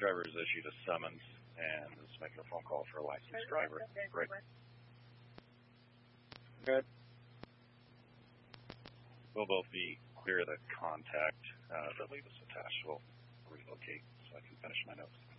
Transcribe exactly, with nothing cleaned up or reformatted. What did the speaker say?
driver has issued a summons and is making a phone call for a licensed driver. Great. Good. We'll both be clear of the contact uh, that lead us attached. We'll relocate so I can finish my notes.